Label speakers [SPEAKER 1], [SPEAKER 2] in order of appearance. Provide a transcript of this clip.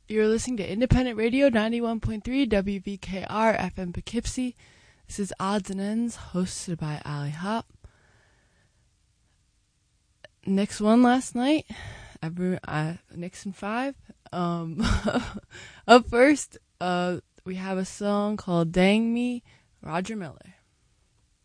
[SPEAKER 1] You're listening to Independent Radio 91.3 WVKR FM Poughkeepsie. This is Odds and Ends, hosted by Ali Hop. Knicks won last night. Knicks in 5. Up first, we have a song called Dang Me, Roger Miller.